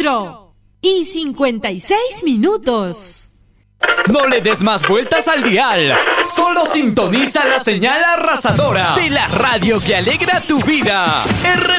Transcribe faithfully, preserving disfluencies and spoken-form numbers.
cuatro y cincuenta y seis minutos. No le des más vueltas al dial. Solo sintoniza la señal arrasadora de la radio que alegra tu vida. R